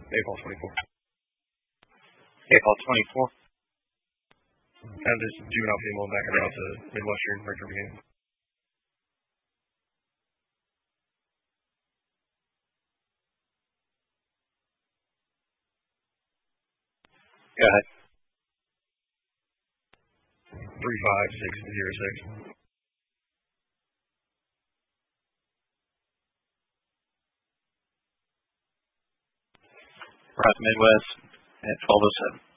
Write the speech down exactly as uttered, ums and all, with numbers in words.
April twenty-four. April twenty-four. And this juvenile female back around to Midwestern Richard Virginia. Go ahead. Three five six zero six. We're at Midwest at twelve oh seven.